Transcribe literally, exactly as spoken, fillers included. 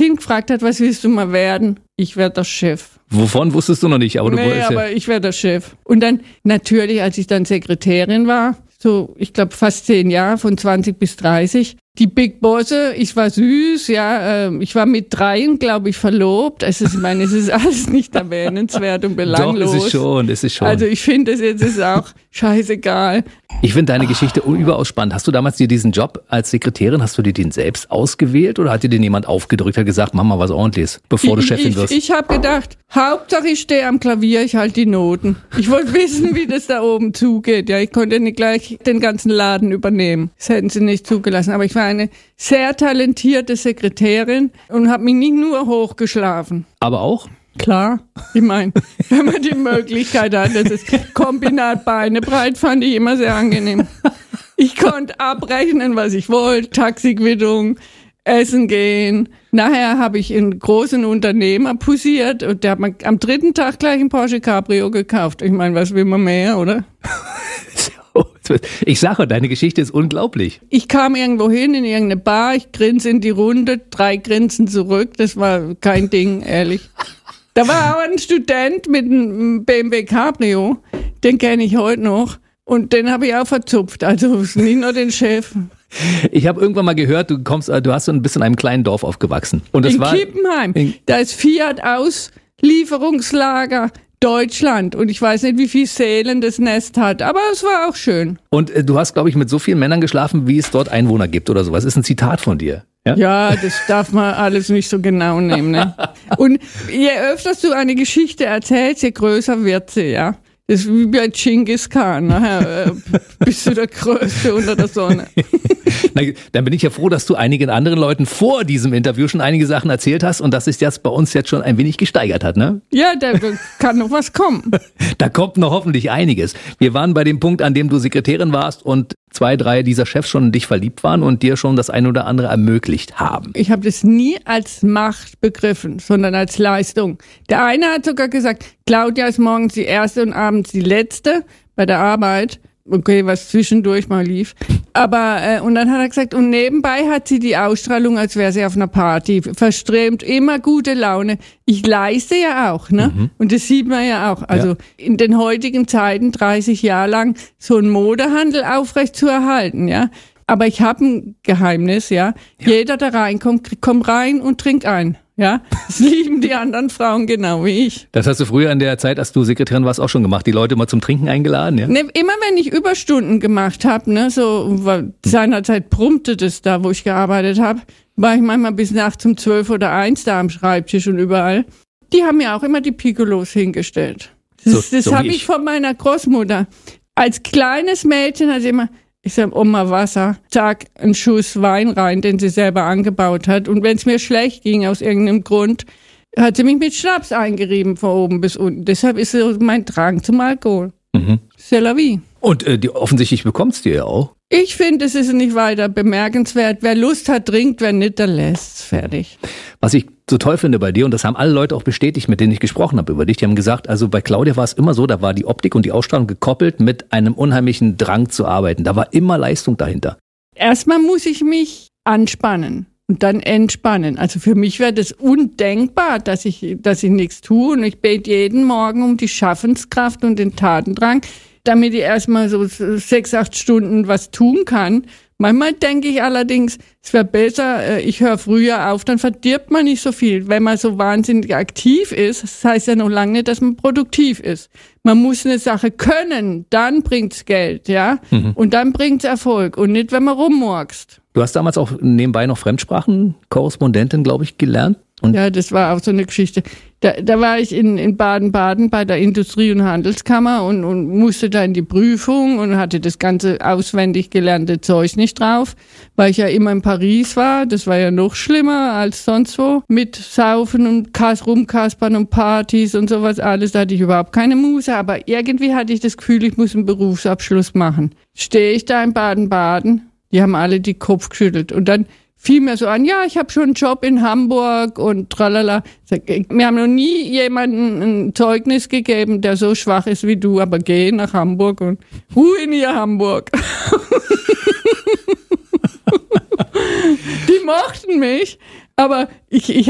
Kind gefragt hat, was willst du mal werden? Ich werde der Chef. Wovon wusstest du noch nicht? Aber du nee, wolltest aber ja. ich werde der Chef. Und dann natürlich, als ich dann Sekretärin war, so ich glaube fast zehn Jahre, von zwanzig bis dreißig, die Big Bosse, ich war süß, ja, äh, ich war mit dreien, glaube ich, verlobt. Also ich meine, es ist alles nicht erwähnenswert und belanglos. Doch, ist es schon, ist es schon. Also ich finde, es jetzt ist auch scheißegal. Ich finde deine Geschichte überaus spannend. Hast du damals dir diesen Job als Sekretärin, hast du dir den selbst ausgewählt oder hat dir den jemand aufgedrückt, hat gesagt, mach mal was Ordentliches, bevor du ich, Chefin ich, wirst? Ich habe gedacht, Hauptsache ich stehe am Klavier, ich halte die Noten. Ich wollte wissen, wie das da oben zugeht. Ja, ich konnte nicht gleich den ganzen Laden übernehmen. Das hätten sie nicht zugelassen. Aber ich war eine sehr talentierte Sekretärin und habe mich nicht nur hochgeschlafen. Aber auch? Klar, ich meine, wenn man die Möglichkeit hat, das ist Kombinat Beine breit, fand ich immer sehr angenehm. Ich konnte abrechnen, was ich wollte, Taxiquittung, essen gehen. Nachher habe ich einen großen Unternehmer poussiert und der hat mir am dritten Tag gleich ein Porsche Cabrio gekauft. Ich meine, was will man mehr, oder? Ich sage, deine Geschichte ist unglaublich. Ich kam irgendwo hin in irgendeine Bar, ich grinse in die Runde, drei Grinsen zurück, das war kein Ding, ehrlich. Da war auch ein Student mit einem B M W Cabrio, den kenne ich heute noch und den habe ich auch verzupft, also nicht nur den Chef. Ich habe irgendwann mal gehört, du kommst, du hast so ein bisschen in einem kleinen Dorf aufgewachsen. Und das in war Kippenheim, in da ist Fiat Auslieferungslager Deutschland und ich weiß nicht, wie viel Seelen das Nest hat, aber es war auch schön. Und äh, du hast, glaube ich, mit so vielen Männern geschlafen, wie es dort Einwohner gibt oder sowas. Das ist ein Zitat von dir. Ja? Ja, das darf man alles nicht so genau nehmen. Ne? Und je öfter du eine Geschichte erzählst, je größer wird sie, ja. Das ist wie bei Genghis Khan. Nachher äh, bist du der Größte unter der Sonne. Na, dann bin ich ja froh, dass du einigen anderen Leuten vor diesem Interview schon einige Sachen erzählt hast und dass sich das bei uns jetzt schon ein wenig gesteigert hat, ne? Ja, da kann noch was kommen. Da kommt noch hoffentlich einiges. Wir waren bei dem Punkt, an dem du Sekretärin warst und zwei, drei dieser Chefs schon in dich verliebt waren und dir schon das ein oder andere ermöglicht haben. Ich habe das nie als Macht begriffen, sondern als Leistung. Der eine hat sogar gesagt, Claudia ist morgens die erste und abends die letzte bei der Arbeit. Okay, was zwischendurch mal lief. Aber, äh, und dann hat er gesagt, und nebenbei hat sie die Ausstrahlung, als wäre sie auf einer Party. Verströmt, immer gute Laune. Ich leiste ja auch, ne? Mhm. Und das sieht man ja auch. Also, ja. In den heutigen Zeiten, dreißig Jahre lang, so einen Modehandel aufrecht zu erhalten, ja? Aber ich habe ein Geheimnis, ja? ja? Jeder, der reinkommt, kommt rein und trinkt ein. Ja, das lieben die anderen Frauen genau wie ich. Das hast du früher in der Zeit, als du Sekretärin warst, auch schon gemacht, die Leute mal zum Trinken eingeladen, ja? Ne, immer wenn ich Überstunden gemacht habe, ne, so seinerzeit brummte das da, wo ich gearbeitet habe, war ich manchmal bis nachts um zwölf oder eins da am Schreibtisch und überall. Die haben mir auch immer die Piccolos hingestellt. Das, so, das so habe ich. ich von meiner Großmutter. Als kleines Mädchen hat sie immer... Ich sag, Oma Wasser, zack, einen Schuss Wein rein, den sie selber angebaut hat. Und wenn es mir schlecht ging, aus irgendeinem Grund, hat sie mich mit Schnaps eingerieben, von oben bis unten. Deshalb ist so mein Drang zum Alkohol. Mhm. C'est la vie. Und äh, die, offensichtlich bekommst du ja auch. Ich finde, es ist nicht weiter bemerkenswert. Wer Lust hat, trinkt, wer nicht, der lässt's. Fertig. Was ich so toll finde bei dir, und das haben alle Leute auch bestätigt, mit denen ich gesprochen habe über dich, die haben gesagt, also bei Claudia war es immer so, da war die Optik und die Ausstrahlung gekoppelt mit einem unheimlichen Drang zu arbeiten. Da war immer Leistung dahinter. Erstmal muss ich mich anspannen und dann entspannen. Also für mich wäre das undenkbar, dass ich, dass ich nichts tue. Und ich bete jeden Morgen um die Schaffenskraft und den Tatendrang, damit ich erstmal so sechs, acht Stunden was tun kann. Manchmal denke ich allerdings, es wäre besser, ich höre früher auf, dann verdirbt man nicht so viel. Wenn man so wahnsinnig aktiv ist, das heißt ja noch lange nicht, dass man produktiv ist. Man muss eine Sache können, dann bringt's Geld, ja, mhm. Und dann bringt's Erfolg und nicht, wenn man rummurkst. Du hast damals auch nebenbei noch Fremdsprachenkorrespondentin, glaube ich, gelernt. Und ja, das war auch so eine Geschichte. Da, da war ich in, in Baden-Baden bei der Industrie- und Handelskammer und, und musste da in die Prüfung und hatte das ganze auswendig gelernte Zeug nicht drauf, weil ich ja immer in Paris war. Das war ja noch schlimmer als sonst wo. Mit Saufen und Kas- Rumkaspern und Partys und sowas alles. Da hatte ich überhaupt keine Muße. Aber irgendwie hatte ich das Gefühl, ich muss einen Berufsabschluss machen. Stehe ich da in Baden-Baden, die haben alle die Kopf geschüttelt. Und dann fiel mir so an, ja, ich habe schon einen Job in Hamburg und tralala. Wir haben noch nie jemandem ein Zeugnis gegeben, der so schwach ist wie du, aber geh nach Hamburg und Ruhe in ihr Hamburg. Die mochten mich, aber ich, ich